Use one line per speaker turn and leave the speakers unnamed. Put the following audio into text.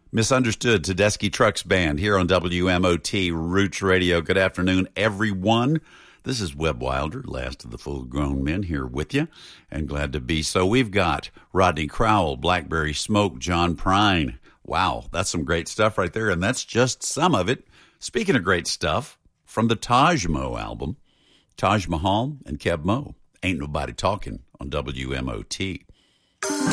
Misunderstood, Tedeschi Trucks Band here on WMOT Roots Radio. Good afternoon, everyone. This is Webb Wilder, last of the full-grown men, here with you, and glad to be so. We've got Rodney Crowell, Blackberry Smoke, John Prine. Wow, that's some great stuff right there, and that's just some of it. Speaking of great stuff, from the Taj Mo album, Taj Mahal and Keb Mo, Ain't Nobody Talking on WMOT.